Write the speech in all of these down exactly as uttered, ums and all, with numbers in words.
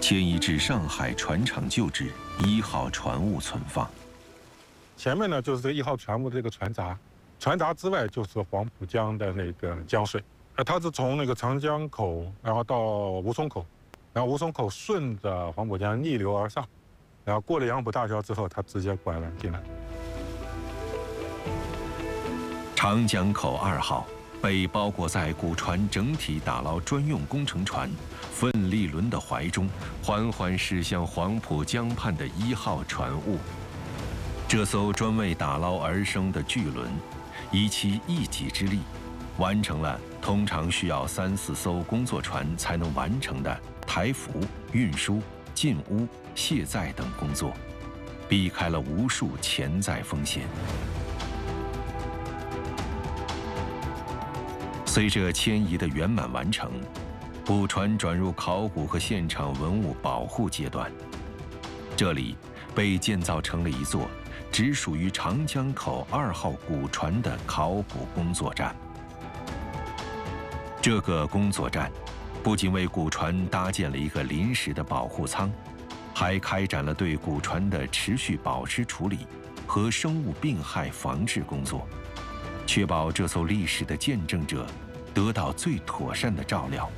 迁移至上海船厂旧址一号船坞存放。 前面呢就是这个一号船坞的这个船闸，船闸之外就是黄浦江的那个江水。呃，它是从那个长江口，然后到吴淞口，然后吴淞口顺着黄浦江逆流而上，然后过了杨浦大桥之后，它直接拐弯进来。 长江口二号被包裹在古船整体打捞专用工程船奋力轮的怀中，缓缓驶向黄浦江畔的一号船坞。这艘专为打捞而生的巨轮，以其一己之力，完成了通常需要三四艘工作船才能完成的抬浮、运输、进坞、卸载等工作，避开了无数潜在风险。随着迁移的圆满完成，古船转入考古和现场文物保护阶段。这里被建造成了一座只属于长江口二号古船的考古工作站。这个工作站不仅为古船搭建了一个临时的保护舱，还开展了对古船的持续保湿处理和生物病害防治工作，确保这艘历史的见证者得到最妥善的照料。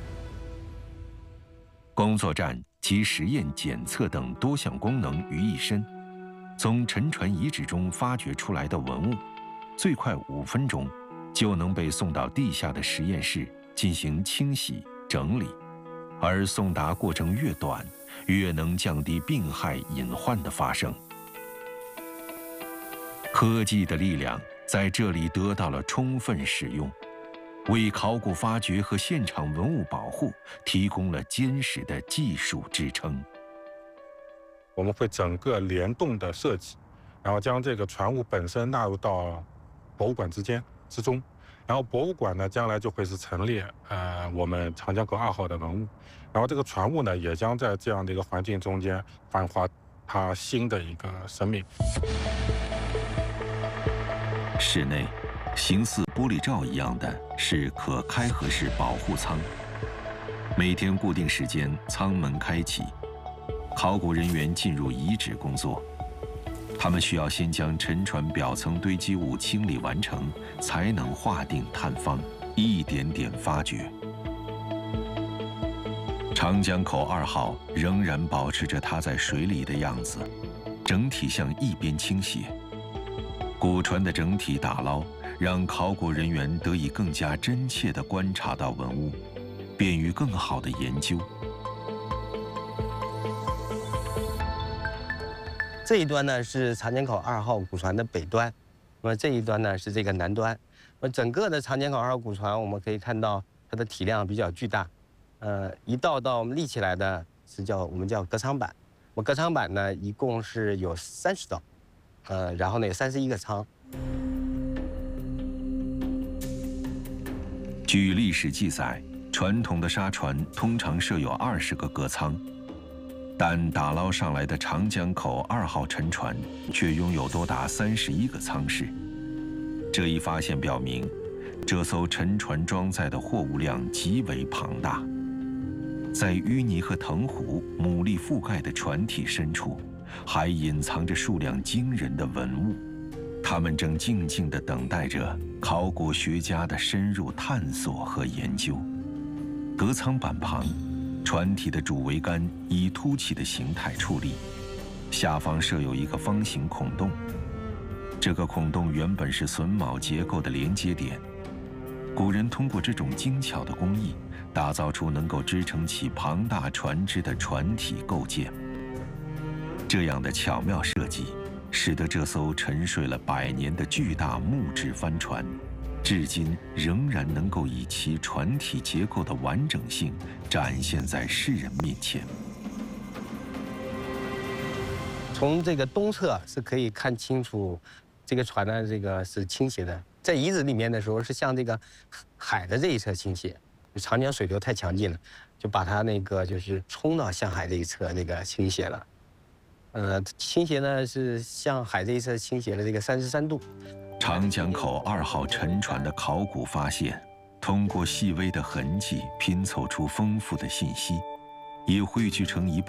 工作站集实验检测等多项功能于一身，从沉船遗址中发掘出来的文物，最快五分钟就能被送到地下的实验室进行清洗整理，而送达过程越短，越能降低病害隐患的发生。科技的力量在这里得到了充分使用，为考古发掘和现场文物保护提供了坚实的技术支撑。 我们会整个联动的设计，然后将这个船坞本身纳入到博物馆之间之中，然后博物馆呢将来就会是陈列呃我们长江口二号的文物，然后这个船坞呢也将在这样的一个环境中间焕发它新的一个生命。 室内形似玻璃罩一样的是可开合式保护舱，每天固定时间舱门开启，考古人员进入遗址工作。他们需要先将沉船表层堆积物清理完成，才能划定探方，一点点发掘。长江口二号仍然保持着它在水里的样子，整体向一边倾斜。古船的整体打捞让考古人员得以更加真切地观察到文物，便于更好的研究。 这一端呢是长江口二号古船的北端，那么这一端呢是这个南端。那么整个的长江口二号古船，我们可以看到它的体量比较巨大，呃，一道道立起来的是叫我们叫隔舱板。我隔舱板呢一共是有三十道，呃，然后呢有三十一个舱。 据历史记载，传统的沙船通常设有二十个隔舱，但打捞上来的长江口二号沉船却拥有多达三十一个舱室。这一发现表明，这艘沉船装载的货物量极为庞大。在淤泥和藤壶、牡蛎覆盖的船体深处，还隐藏着数量惊人的文物，它们正静静地等待着考古学家的深入探索和研究。隔舱板旁，船体的主桅杆以凸起的形态矗立，下方设有一个方形孔洞。这个孔洞原本是榫卯结构的连接点，古人通过这种精巧的工艺，打造出能够支撑起庞大船只的船体构件。这样的巧妙设计，使得这艘沉睡了百年的巨大木质帆船，至今仍然能够以其船体结构的完整性展现在世人面前。 从这个东侧是可以看清楚，这个船呢，这个是倾斜的，在遗址里面的时候是向这个海的这一侧倾斜，长江水流太强劲了，就把它那个就是冲到向海这一侧那个倾斜了。呃，倾斜呢是向海这一侧倾斜了这个三十三度。 长江口二号沉船的考古发现，通过细微的痕迹拼凑出丰富的信息，也汇聚成一部